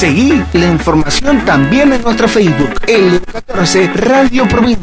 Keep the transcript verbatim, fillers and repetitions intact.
Seguí la información también en nuestro Facebook, L catorce Radio Provincia.